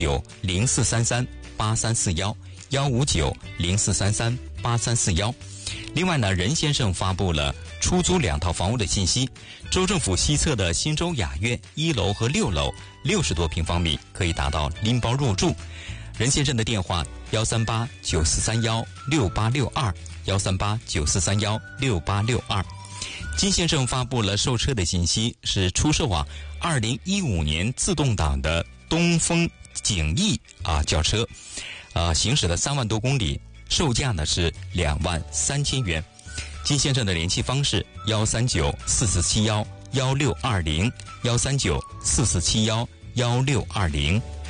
15904338341，15904338341。另外呢，任先生发布了出租2套房屋的信息。州政府西侧的新州雅苑1楼和6楼60多平方米，可以达到拎包入住。任先生的电话13894316862，13894316862。金先生发布了售车的信息，是出售2015年自动挡的东风景逸轿车，行驶了3万多公里，售价呢是23000元。金先生的联系方式13944711620，13944711620。